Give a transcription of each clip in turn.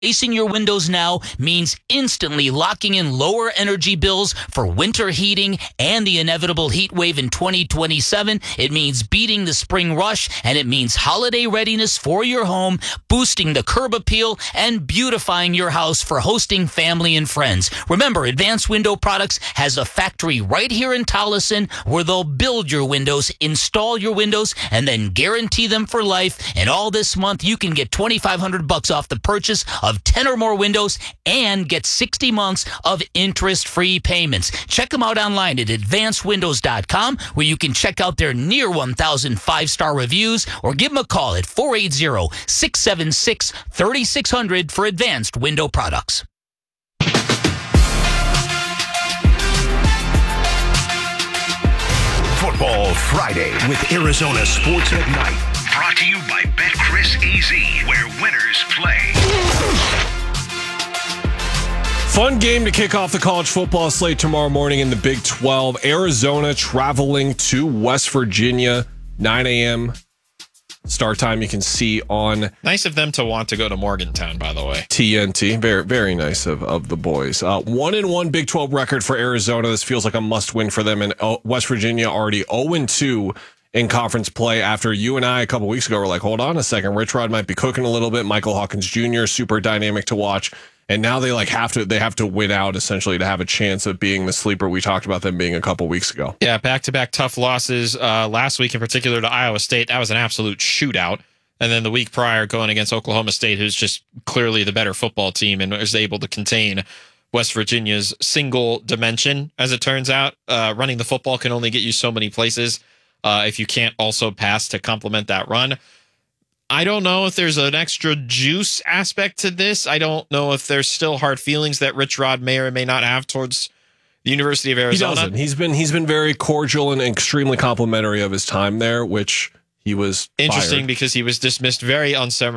Replacing your windows now means instantly locking in lower energy bills for winter heating and the inevitable heat wave in 2027. It means beating the spring rush, and it means holiday readiness for your home, boosting the curb appeal, and beautifying your house for hosting family and friends. Remember, Advanced Window Products has a factory right here in Tolleson where they'll build your windows, install your windows, and then guarantee them for life. And all this month, you can get $2,500 off the purchase of 10 or more windows and get 60 months of interest-free payments. Check them out online at advancedwindows.com, where you can check out their near 1,000 five-star reviews, or give them a call at 480-676-3600 for Advanced Window Products. Football Friday with Arizona Sports at Night. Brought to you by BetChris.az, where winners play. Fun game to kick off the college football slate tomorrow morning in the Big 12. Arizona traveling to West Virginia, 9 a.m. start time. You can see on nice of them to want to go to Morgantown, by the way. TNT. Very, very nice of the boys. 1-1 Big 12 record for Arizona. This feels like a must-win for them. And West Virginia already 0-2 in conference play after you and I a couple weeks ago were like, hold on a second, Rich Rod might be cooking a little bit. Michael Hawkins Jr., super dynamic to watch. And now they have to win out essentially to have a chance of being the sleeper we talked about them being a couple weeks ago. Yeah, back-to-back tough losses. Last week in particular to Iowa State, that was an absolute shootout. And then the week prior going against Oklahoma State, who's just clearly the better football team and is able to contain West Virginia's single dimension, as it turns out. Running the football can only get you so many places if you can't also pass to complement that run. I don't know if there's an extra juice aspect to this. I don't know if there's still hard feelings that Rich Rod may or may not have towards the University of Arizona. He doesn't. He's been very cordial and extremely complimentary of his time there, which he was interesting fired. Because he was dismissed very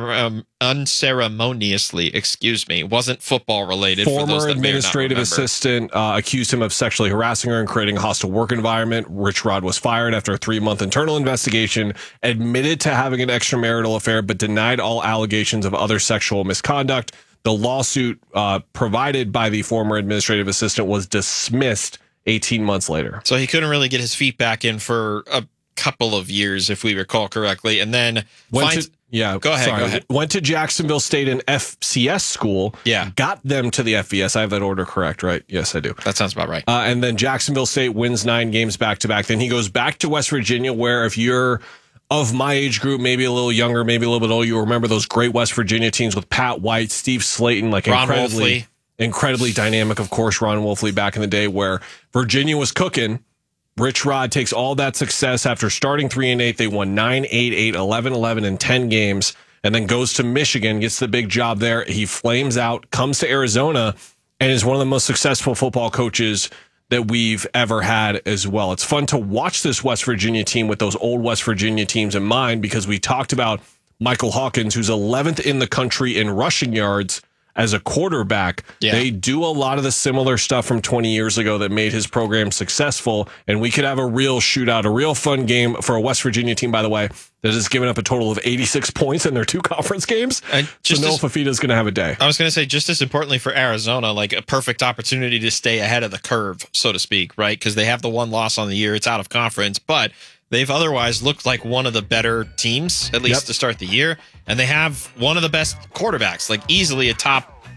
unceremoniously. Wasn't football related. Former administrative assistant accused him of sexually harassing her and creating a hostile work environment. Rich Rod was fired after a 3-month internal investigation, admitted to having an extramarital affair, but denied all allegations of other sexual misconduct. The lawsuit provided by the former administrative assistant was dismissed 18 months later. So he couldn't really get his feet back in for a couple of years, if we recall correctly, and then go ahead. Went to Jacksonville State and FCS school. Yeah, got them to the FBS. I have that order correct, right? Yes, I do. That sounds about right. And then Jacksonville State wins 9 games back to back. Then he goes back to West Virginia, where if you're of my age group, maybe a little younger, maybe a little bit older, you remember those great West Virginia teams with Pat White, Steve Slayton, like Ron Wolfley. Incredibly dynamic, of course. Ron Wolfley back in the day, where Virginia was cooking. Rich Rod takes all that success after starting 3-8. They won 9-8, 11-11 in 10 games, and then goes to Michigan, gets the big job there. He flames out, comes to Arizona, and is one of the most successful football coaches that we've ever had as well. It's fun to watch this West Virginia team with those old West Virginia teams in mind, because we talked about Michael Hawkins, who's 11th in the country in rushing yards as a quarterback. Yeah. They do a lot of the similar stuff from 20 years ago that made his program successful, and we could have a real shootout, a real fun game for a West Virginia team, by the way, that has given up a total of 86 points in their 2 conference games. So Noah Fafita is going to have a day. I was going to say, just as importantly for Arizona, like a perfect opportunity to stay ahead of the curve, so to speak, right? Because they have the 1 loss on the year. It's out of conference, but they've otherwise looked like one of the better teams, at least to start the year. And they have one of the best quarterbacks, like easily a top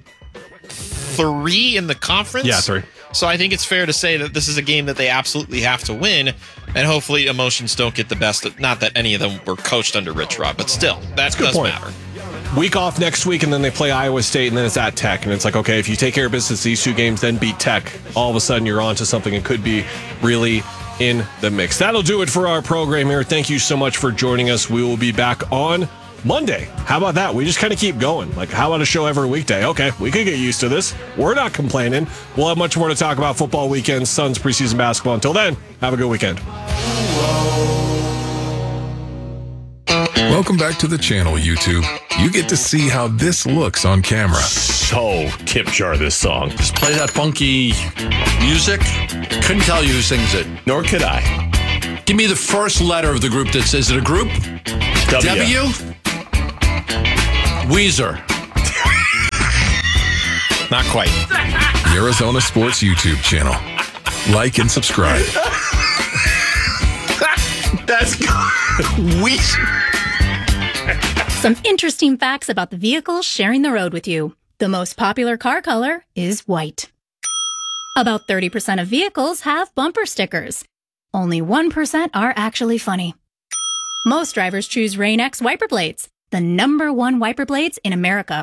3 in the conference. Yeah, 3. So I think it's fair to say that this is a game that they absolutely have to win. And hopefully emotions don't get the best. Not that any of them were coached under Rich Rod, but still, that does matter. Week off next week, and then they play Iowa State, and then it's at Tech. And it's like, okay, if you take care of business these 2 games, then beat Tech, all of a sudden you're on to something that could be really in the mix. That'll do it for our program here. Thank you so much for joining us. We will be back on Monday. How about that? We just kind of keep going. Like, how about a show every weekday? Okay, we could get used to this. We're not complaining. We'll have much more to talk about football weekend, Suns preseason basketball. Until then, have a good weekend. Welcome back to the channel, YouTube. You get to see how this looks on camera. So tip jar this song. Just play that funky music. Couldn't tell you who sings it. Nor could I. Give me the first letter of the group that says it a group. W. Weezer. Not quite. The Arizona Sports YouTube channel. Like and subscribe. That's good. Some interesting facts about the vehicles sharing the road with you. The most popular car color is white. About 30% of vehicles have bumper stickers. Only 1% are actually funny. Most drivers choose Rain-X wiper blades, the #1 wiper blades in America.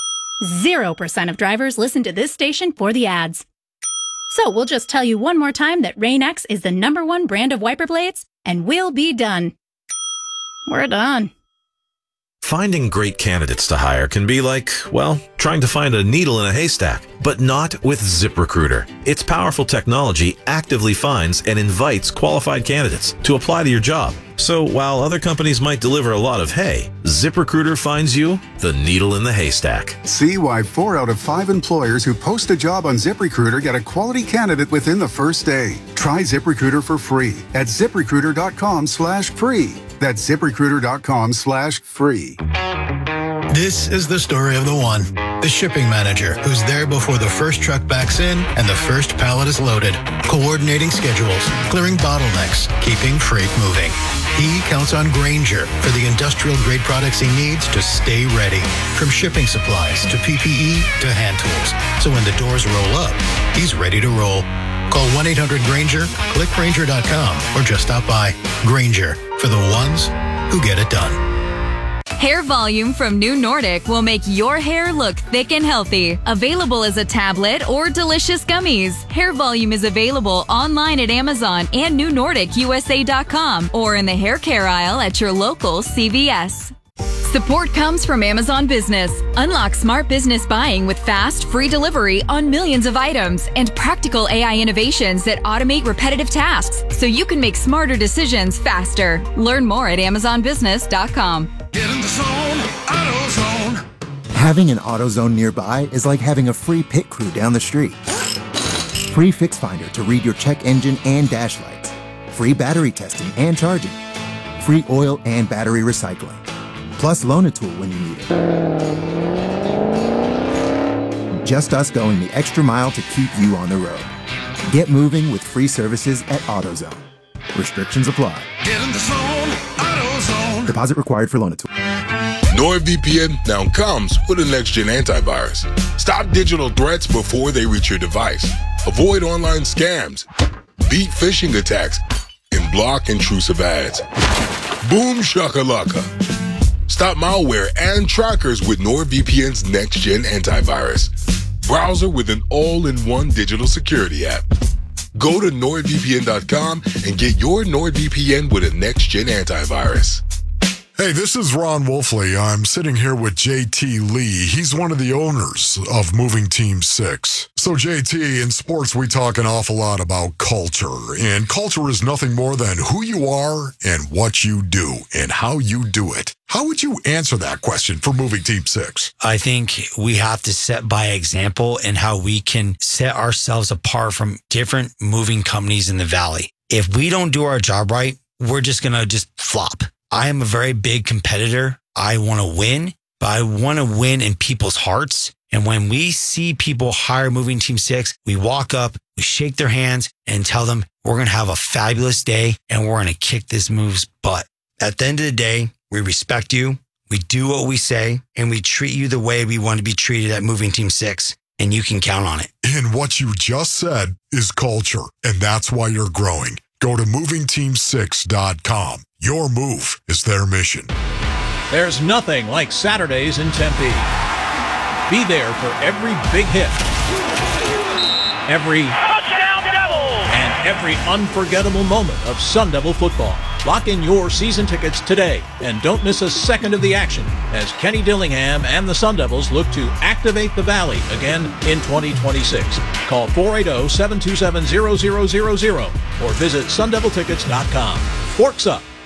0% of drivers listen to this station for the ads. So we'll just tell you one more time that Rain-X is the #1 brand of wiper blades, and we'll be done. We're done. Finding great candidates to hire can be like, well, trying to find a needle in a haystack, but not with ZipRecruiter. Its powerful technology actively finds and invites qualified candidates to apply to your job. So while other companies might deliver a lot of hay, ZipRecruiter finds you the needle in the haystack. See why 4 out of 5 employers who post a job on ZipRecruiter get a quality candidate within the first day. Try ZipRecruiter for free at ZipRecruiter.com/free. That's ZipRecruiter.com/free. This is the story of the one, the shipping manager who's there before the first truck backs in and the first pallet is loaded, coordinating schedules, clearing bottlenecks, keeping freight moving. He counts on Grainger for the industrial-grade products he needs to stay ready, from shipping supplies to PPE to hand tools. So when the doors roll up, he's ready to roll. Call 1-800-GRAINGER, click Grainger.com, or just stop by. Grainger, for the ones who get it done. Hair Volume from New Nordic will make your hair look thick and healthy. Available as a tablet or delicious gummies. Hair Volume is available online at Amazon and NewNordicUSA.com or in the hair care aisle at your local CVS. Support comes from Amazon Business. Unlock smart business buying with fast, free delivery on millions of items and practical AI innovations that automate repetitive tasks so you can make smarter decisions faster. Learn more at AmazonBusiness.com. Get in the zone, AutoZone. Having an AutoZone nearby is like having a free pit crew down the street. Free Fix Finder to read your check engine and dash lights. Free battery testing and charging. Free oil and battery recycling. Plus Loan-A-Tool when you need it. Just us going the extra mile to keep you on the road. Get moving with free services at AutoZone. Restrictions apply. Get in the zone, AutoZone. Deposit required for Loan-A-Tool. NordVPN now comes with a next-gen antivirus. Stop digital threats before they reach your device. Avoid online scams. Beat phishing attacks. And block intrusive ads. Boom shakalaka. Stop malware and trackers with NordVPN's next-gen antivirus. Browser with an all-in-one digital security app. Go to NordVPN.com and get your NordVPN with a next-gen antivirus. Hey, this is Ron Wolfley. I'm sitting here with JT Lee. He's one of the owners of Moving Team 6. So JT, in sports, we talk an awful lot about culture. And culture is nothing more than who you are and what you do and how you do it. How would you answer that question for Moving Team 6? I think we have to set by example in how we can set ourselves apart from different moving companies in the Valley. If we don't do our job right, we're just going to just flop. I am a very big competitor. I want to win, but I want to win in people's hearts. And when we see people hire Moving Team 6, we walk up, we shake their hands and tell them we're going to have a fabulous day and we're going to kick this move's butt. At the end of the day, we respect you, we do what we say, and we treat you the way we want to be treated at Moving Team 6, and you can count on it. And what you just said is culture, and that's why you're growing. Go to MovingTeam6.com. Your move is their mission. There's nothing like Saturdays in Tempe. Be there for every big hit, every touchdown Devils, and every unforgettable moment of Sun Devil football. Lock in your season tickets today and don't miss a second of the action as Kenny Dillingham and the Sun Devils look to activate the Valley again in 2026. Call 480-727-0000 or visit sundeviltickets.com. Forks up.